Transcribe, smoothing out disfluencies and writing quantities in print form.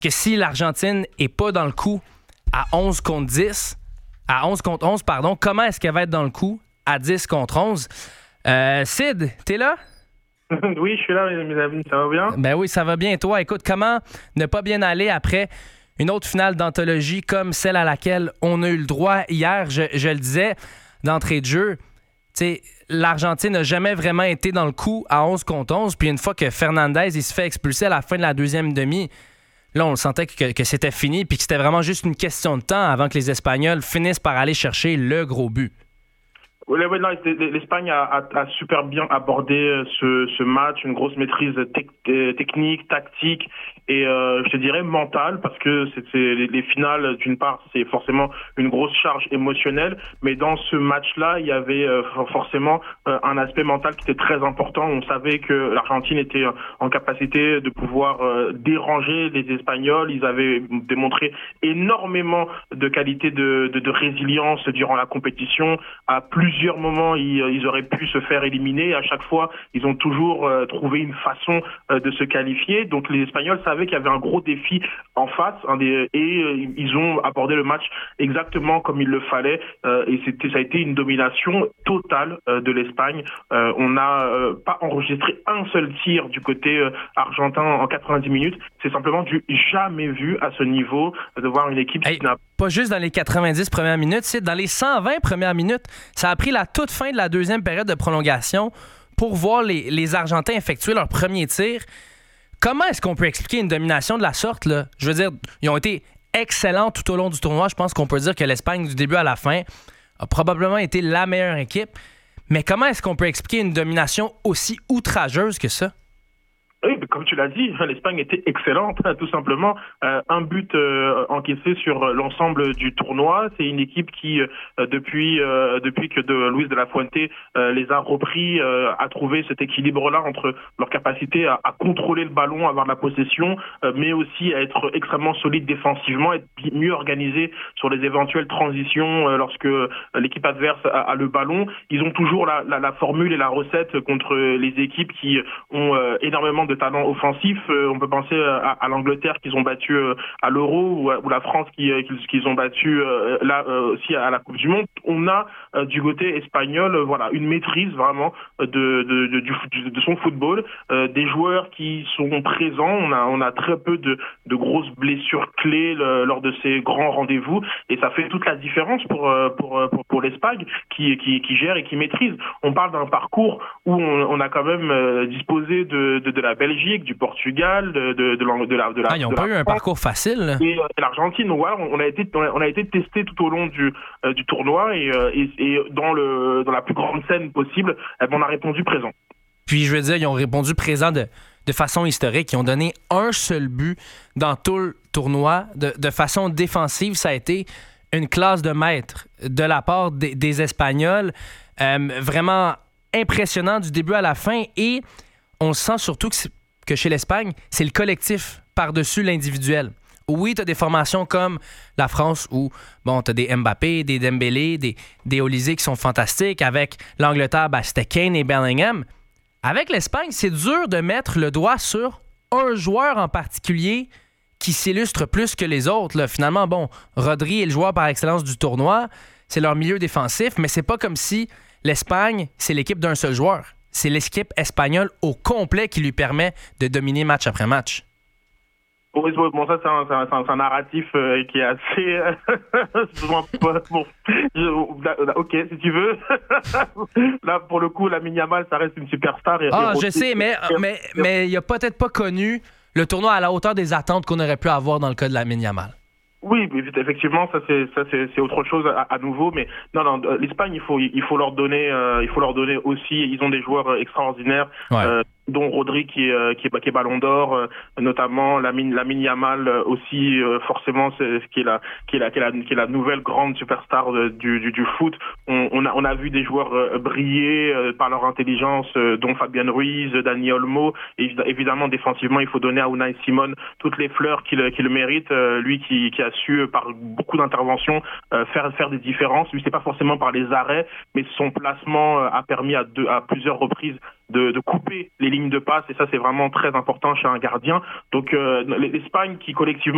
que si l'Argentine n'est pas dans le coup à 11 contre 10, à 11 contre 11, pardon, comment est-ce qu'elle va être dans le coup à 10 contre 11? Sid, t'es là? Oui, je suis là, mes amis, ça va bien? Ben oui, ça va bien. Toi, écoute, comment ne pas bien aller après une autre finale d'anthologie comme celle à laquelle on a eu le droit hier? Je le disais d'entrée de jeu, l'Argentine n'a jamais vraiment été dans le coup à 11 contre 11. Puis une fois que Fernandez il se fait expulser à la fin de la deuxième demi, là, on sentait que c'était fini puis que c'était vraiment juste une question de temps avant que les Espagnols finissent par aller chercher le gros but. Oui, l'Espagne a super bien abordé ce match, une grosse maîtrise technique, tactique et je te dirais mentale, parce que les finales, d'une part, c'est forcément une grosse charge émotionnelle, mais dans ce match-là, il y avait forcément un aspect mental qui était très important. On savait que l'Argentine était en capacité de pouvoir déranger les Espagnols. Ils avaient démontré énormément de qualité de résilience durant la compétition. À plusieurs moments, ils auraient pu se faire éliminer. À chaque fois, ils ont toujours trouvé une façon de se qualifier. Donc les Espagnols savaient qu'il y avait un gros défi en face, ils ont abordé le match exactement comme il le fallait. Et ça a été une domination totale de l'Espagne. On n'a pas enregistré un seul tir du côté argentin en 90 minutes. C'est simplement du jamais vu à ce niveau de voir une équipe qui n'a pas juste dans les 90 premières minutes, c'est dans les 120 premières minutes. Ça a pris la toute fin de la deuxième période de prolongation pour voir les Argentins effectuer leur premier tir. Comment est-ce qu'on peut expliquer une domination de la sorte, là? Je veux dire, ils ont été excellents tout au long du tournoi. Je pense qu'on peut dire que l'Espagne, du début à la fin, a probablement été la meilleure équipe. Mais comment est-ce qu'on peut expliquer une domination aussi outrageuse que ça? Oui, comme tu l'as dit, l'Espagne était excellente, tout simplement. Un but encaissé sur l'ensemble du tournoi. C'est une équipe qui, depuis que Luis de la Fuente les a repris, a trouvé cet équilibre-là entre leur capacité à contrôler le ballon, avoir de la possession, mais aussi à être extrêmement solide défensivement, être mieux organisé sur les éventuelles transitions lorsque l'équipe adverse a le ballon. Ils ont toujours la formule et la recette contre les équipes qui ont énormément de talent offensif. On peut penser à l'Angleterre qu'ils ont battu à l'Euro ou la France qu'ils ont battu là aussi à la Coupe du Monde. On a du côté espagnol une maîtrise vraiment de son football, des joueurs qui sont présents. On a très peu de grosses blessures clés lors de ces grands rendez-vous et ça fait toute la différence pour l'Espagne qui gère et qui maîtrise. On parle d'un parcours où on a quand même disposé de la Belgique, du Portugal, de la ils n'ont pas eu un parcours facile. Et l'Argentine. Donc voilà, on a été testé tout au long du tournoi et dans la plus grande scène possible, on a répondu présent. Puis je veux dire, ils ont répondu présent de façon historique. Ils ont donné un seul but dans tout le tournoi. De façon défensive, ça a été une classe de maître de la part des Espagnols. Vraiment impressionnant du début à la fin. Et on sent surtout que chez l'Espagne, c'est le collectif par-dessus l'individuel. Oui, tu as des formations comme la France où, tu as des Mbappé, des Dembélé, des Olysée qui sont fantastiques. Avec l'Angleterre, c'était Kane et Bellingham. Avec l'Espagne, c'est dur de mettre le doigt sur un joueur en particulier qui s'illustre plus que les autres. Là. Finalement, Rodri est le joueur par excellence du tournoi. C'est leur milieu défensif, mais c'est pas comme si l'Espagne, c'est l'équipe d'un seul joueur. C'est l'équipe espagnole au complet qui lui permet de dominer match après match. Oui, ça c'est un narratif qui est assez ok, si tu veux. Là pour le coup, Lamine Yamal, ça reste une superstar. Je sais, mais il a peut-être pas connu le tournoi à la hauteur des attentes qu'on aurait pu avoir dans le cas de Lamine Yamal. Oui, effectivement, ça c'est autre chose à nouveau, mais non, l'Espagne, il faut leur donner aussi. Ils ont des joueurs extraordinaires. Ouais. Dont Rodri qui est Ballon d'Or, notamment Lamine Yamal aussi, forcément qui est la nouvelle grande superstar du foot. On a vu des joueurs briller par leur intelligence, dont Fabian Ruiz, Dani Olmo. Et évidemment, défensivement, il faut donner à Unai Simon toutes les fleurs qu'il mérite. Lui qui a su par beaucoup d'interventions faire des différences. Lui, c'est pas forcément par les arrêts, mais son placement a permis à plusieurs reprises de couper les lignes de passe, et ça c'est vraiment très important chez un gardien. Donc l'Espagne qui collectivement